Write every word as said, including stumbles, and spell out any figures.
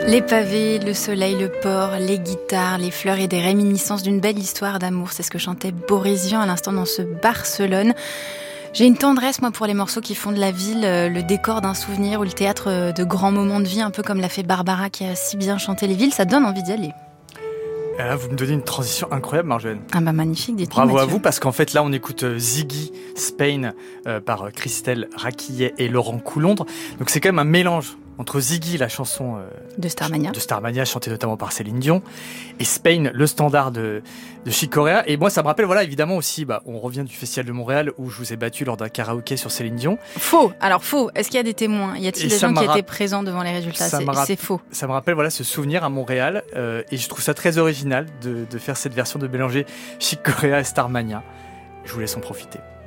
Les pavés, le soleil, le port, les guitares, les fleurs et des réminiscences d'une belle histoire d'amour. C'est ce que chantait Boris Vian à l'instant dans ce Barcelone. J'ai une tendresse, moi, pour les morceaux qui font de la ville le décor d'un souvenir ou le théâtre de grands moments de vie, un peu comme l'a fait Barbara qui a si bien chanté les villes. Ça donne envie d'y aller. Et là, vous me donnez une transition incroyable, Marjolaine. Ah bah magnifique, dites-moi. Bravo Mathieu. à vous, parce qu'en fait, là, on écoute Ziggy Spain euh, par Christelle Raquillet et Laurent Coulondre. Donc, c'est quand même un mélange entre Ziggy, la chanson euh, de Starmania, de Starmania, chantée notamment par Céline Dion, et Spain, le standard de, de Chick Corea. Et moi, ça me rappelle, voilà, évidemment aussi, bah, on revient du Festival de Montréal où je vous ai battu lors d'un karaoké sur Céline Dion. Faux. Alors faux. Est-ce qu'il y a des témoins ? Y a-t-il Et des ça gens qui m'a étaient présents devant les résultats ? ça C'est, m'a rapp- c'est faux. Ça me rappelle, voilà, ce souvenir à Montréal, euh, et je trouve ça très original de, de faire cette version de mélanger Chick Corea et Starmania. Je vous laisse en profiter.